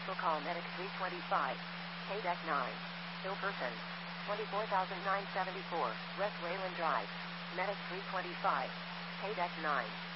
Also call Medic 325. Deck 9. Ill person. 24,974, West Wayland Drive. Medic 325. Deck 9.